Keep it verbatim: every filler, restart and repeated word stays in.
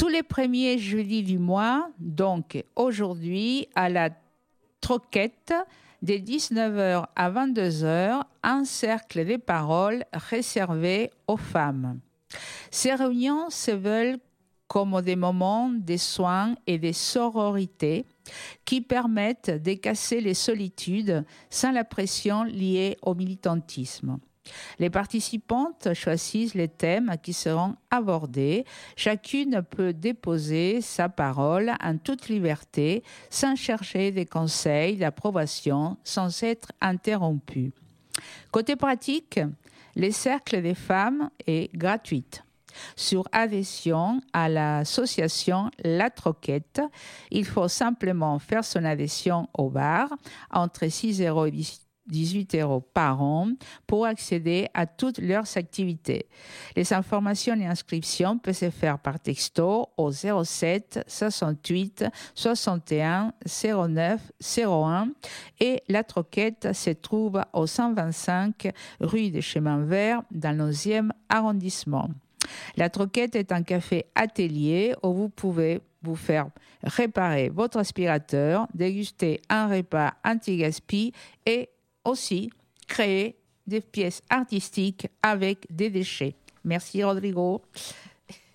Tous les premiers jeudis du mois, donc aujourd'hui, à la Troquette, de dix-neuf heures à vingt-deux heures, un cercle de parole réservé aux femmes. Ces réunions se veulent comme des moments de soins et de sororité qui permettent de casser les solitudes sans la pression liée au militantisme. Les participantes choisissent les thèmes qui seront abordés. Chacune peut déposer sa parole en toute liberté, sans chercher des conseils d'approbation, sans être interrompue. Côté pratique, le cercle des femmes est gratuit. Sur adhésion à l'association La Troquette, il faut simplement faire son adhésion au bar entre six euros et dix-huit euros par an pour accéder à toutes leurs activités. Les informations et inscriptions peuvent se faire par texto au zéro sept soixante-huit soixante et un zéro neuf zéro un et La Troquette se trouve au cent vingt-cinq rue des Chemins Verts dans le onzième arrondissement. La Troquette est un café atelier où vous pouvez vous faire réparer votre aspirateur, déguster un repas anti-gaspi et aussi créer des pièces artistiques avec des déchets. Merci Rodrigo.